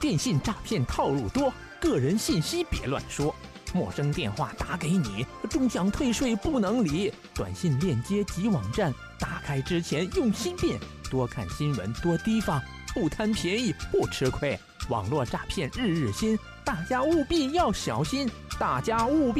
电信诈骗套路多，个人信息别乱说。陌生电话打给你，终想退税不能理。短信链接及网站，打开之前用心辨，多看新闻，多提防，不贪便宜不吃亏。网络诈骗日日新，大家务必要小心，大家务必。